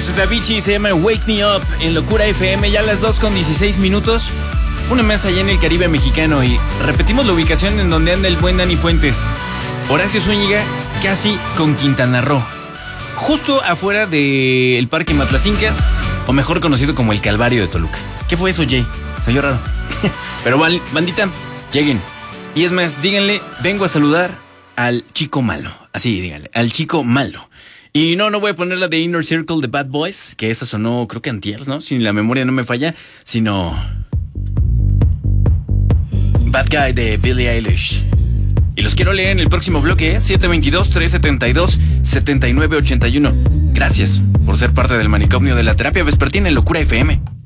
Esto es Avicii, se llama Wake Me Up en Locura FM, ya a las 2:16. Una más allá en el Caribe mexicano y repetimos la ubicación en donde anda el buen Dani Fuentes. Horacio Zúñiga, casi con Quintana Roo. Justo afuera del Parque Matlacincas, o mejor conocido como el Calvario de Toluca. ¿Qué fue eso, Jay? Se oyó raro. Pero bandita, lleguen. Y es más, díganle, vengo a saludar al chico malo. Así, díganle, al chico malo. Y no voy a poner la de Inner Circle de Bad Boys, que esa sonó, creo que antier, ¿no? Si la memoria no me falla, sino Bad Guy de Billie Eilish. Y los quiero leer en el próximo bloque, 722-372-7981. Gracias por ser parte del manicomio de la terapia vespertina en Locura FM.